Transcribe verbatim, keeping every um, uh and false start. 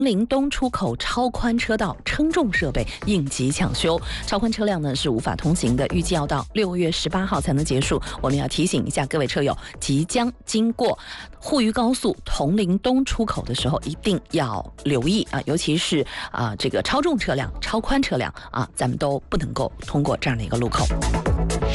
林东出口超宽车道称重设备应急抢修，超宽车辆呢是无法通行的，预计要到六月十八号才能结束。我们要提醒一下各位车友，即将经过沪渝高速铜陵东出口的时候，一定要留意啊，尤其是啊这个超重车辆、超宽车辆啊，咱们都不能够通过这样的一个路口。